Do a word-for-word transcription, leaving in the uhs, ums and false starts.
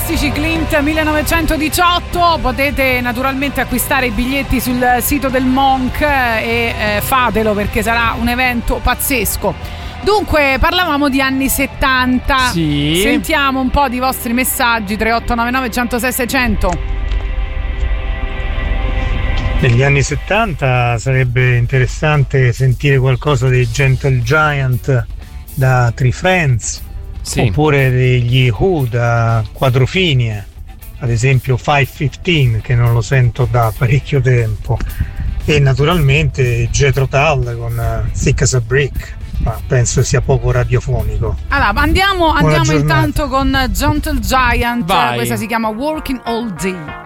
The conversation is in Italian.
fantastici Clint millenovecentodiciotto. Potete naturalmente acquistare i biglietti sul sito del Monk e eh, fatelo perché sarà un evento pazzesco. Dunque, parlavamo di anni settanta. Sì. Sentiamo un po' di vostri messaggi. Tre otto nove nove uno zero sei sei zero zero. Negli anni settanta sarebbe interessante sentire qualcosa dei Gentle Giant da Three Friends, sì. Oppure degli Who da Quadrofinia, ad esempio five fifteen, che non lo sento da parecchio tempo, e naturalmente Jethro Tull con Thick as a Brick, ma penso sia poco radiofonico. Allora andiamo, andiamo intanto con Gentle Giant. Vai. Questa si chiama Working All Day.